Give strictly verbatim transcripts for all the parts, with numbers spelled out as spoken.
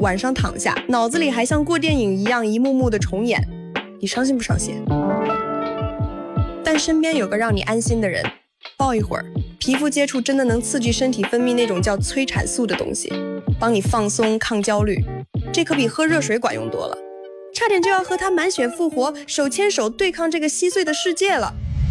晚上躺下，脑子里还像过电影一样一幕幕的重演，你伤心不伤心？但身边有个让你安心的人，抱一会儿，皮肤接触真的能刺激身体分泌那种叫催产素的东西，帮你放松抗焦虑，这可比喝热水管用多了，差点就要和他满血复活，手牵手对抗这个稀碎的世界了。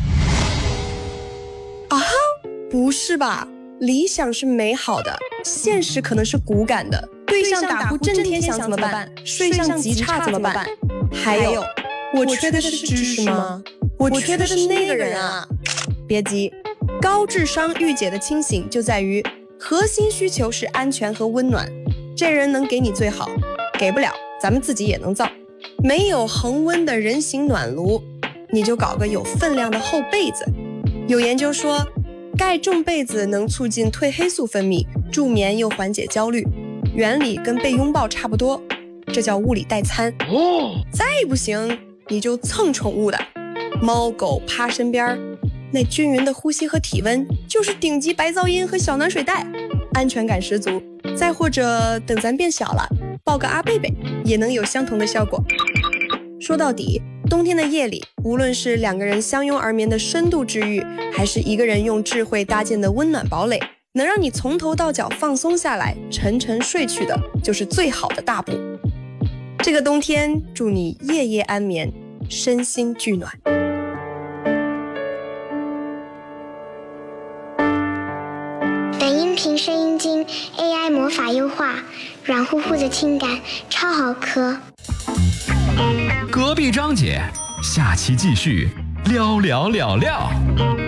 啊，不是吧？理想是美好的，现实可能是骨感的。对象打呼震天响怎么办？睡相极差怎么办？还有，我缺的是知识吗？我缺的是那个人啊！别急，高智商御姐的清醒就在于核心需求是安全和温暖，这人能给你最好，给不了咱们自己也能造。没有恒温的人形暖炉，你就搞个有分量的厚被子。有研究说，盖重被子能促进褪黑素分泌，助眠又缓解焦虑，原理跟被拥抱差不多，这叫物理代餐。哦，再不行你就蹭宠物的，猫狗趴身边，那均匀的呼吸和体温就是顶级白噪音和小暖水袋，安全感十足。再或者等咱变小了，抱个阿贝贝也能有相同的效果。说到底，冬天的夜里，无论是两个人相拥而眠的深度治愈，还是一个人用智慧搭建的温暖堡垒，能让你从头到脚放松下来，沉沉睡去的，就是最好的大补。这个冬天，祝你夜夜安眠，身心俱暖。 本音频声音经 A I 魔法优化，软乎乎的听感，超好磕。 隔壁张姐，下期继续聊聊聊聊。